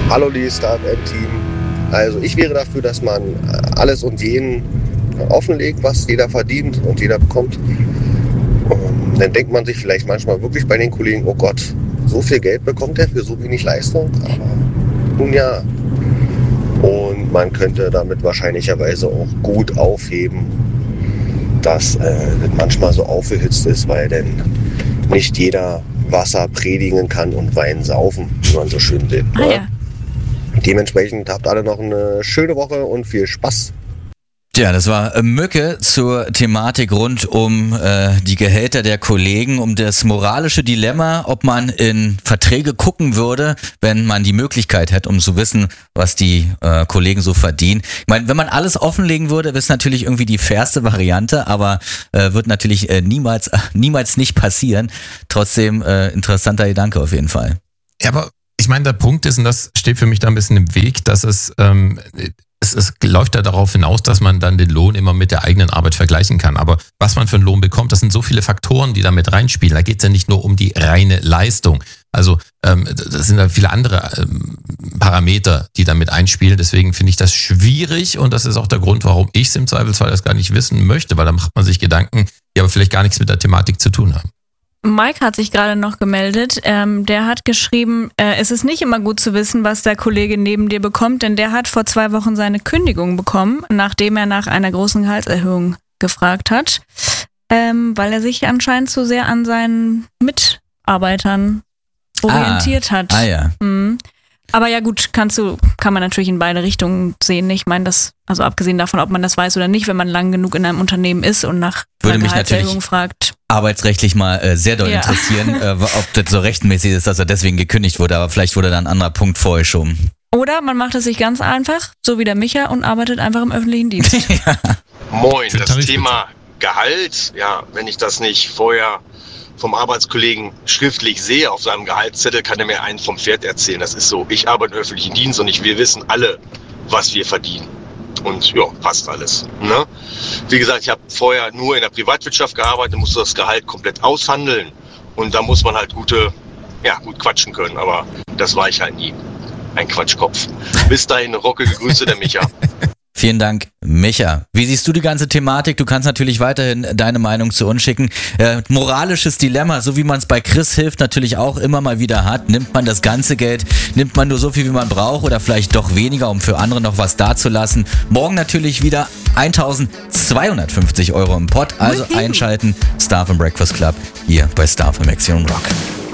Hallo liebes Start-up-Team. Also ich wäre dafür, dass man alles und jeden offenlegt, was jeder verdient und jeder bekommt. Und dann denkt man sich vielleicht manchmal wirklich bei den Kollegen, oh Gott, so viel Geld bekommt er für so wenig Leistung. Aber nun ja. Und man könnte damit wahrscheinlicherweise auch gut aufheben, dass das manchmal so aufgehitzt ist, weil dann nicht jeder Wasser predigen kann und Wein saufen, wie man so schön will. Ah, ja. Dementsprechend habt alle noch eine schöne Woche und viel Spaß. Ja, das war Mücke zur Thematik rund um die Gehälter der Kollegen, um das moralische Dilemma, ob man in Verträge gucken würde, wenn man die Möglichkeit hätte, um zu wissen, was die Kollegen so verdienen. Ich meine, wenn man alles offenlegen würde, wäre es natürlich irgendwie die fairste Variante, aber wird natürlich niemals nicht passieren. Trotzdem interessanter Gedanke auf jeden Fall. Ja, aber ich meine, der Punkt ist, und das steht für mich da ein bisschen im Weg, dass es läuft ja darauf hinaus, dass man dann den Lohn immer mit der eigenen Arbeit vergleichen kann. Aber was man für einen Lohn bekommt, das sind so viele Faktoren, die da mit reinspielen. Da geht es ja nicht nur um die reine Leistung. Also das sind ja viele andere Parameter, die da mit einspielen. Deswegen finde ich das schwierig und das ist auch der Grund, warum ich es im Zweifelsfall das gar nicht wissen möchte, weil da macht man sich Gedanken, die aber vielleicht gar nichts mit der Thematik zu tun haben. Mike hat sich gerade noch gemeldet. Der hat geschrieben, es ist nicht immer gut zu wissen, was der Kollege neben dir bekommt, denn der hat vor 2 Wochen seine Kündigung bekommen, nachdem er nach einer großen Gehaltserhöhung gefragt hat, weil er sich anscheinend zu sehr an seinen Mitarbeitern orientiert hat. Ah ja. Aber ja gut, kann man natürlich in beide Richtungen sehen. Ich meine, also abgesehen davon, ob man das weiß oder nicht, wenn man lang genug in einem Unternehmen ist und nach einer Gehaltserhöhung fragt. Arbeitsrechtlich mal sehr doll interessieren, ob das so rechtmäßig ist, dass er deswegen gekündigt wurde, aber vielleicht wurde da ein anderer Punkt vorgeschoben. Oder man macht es sich ganz einfach, so wie der Micha, und arbeitet einfach im öffentlichen Dienst. Ja. Moin, das Thema Gehalt, ja, wenn ich das nicht vorher vom Arbeitskollegen schriftlich sehe auf seinem Gehaltszettel, kann er mir einen vom Pferd erzählen. Das ist so, ich arbeite im öffentlichen Dienst und wir wissen alle, was wir verdienen. Und ja, passt alles. Ne? Wie gesagt, ich habe vorher nur in der Privatwirtschaft gearbeitet, musste das Gehalt komplett aushandeln. Und da muss man halt gut quatschen können. Aber das war ich halt nie. Ein Quatschkopf. Bis dahin, rockige Grüße, der Micha. Vielen Dank, Micha. Wie siehst du die ganze Thematik? Du kannst natürlich weiterhin deine Meinung zu uns schicken. Moralisches Dilemma, so wie man es bei Chris hilft, natürlich auch immer mal wieder hat. Nimmt man das ganze Geld? Nimmt man nur so viel, wie man braucht oder vielleicht doch weniger, um für andere noch was dazulassen? Morgen natürlich wieder 1.250 € im Pott. Also einschalten. Star FM Breakfast Club hier bei Star FM Action Rock.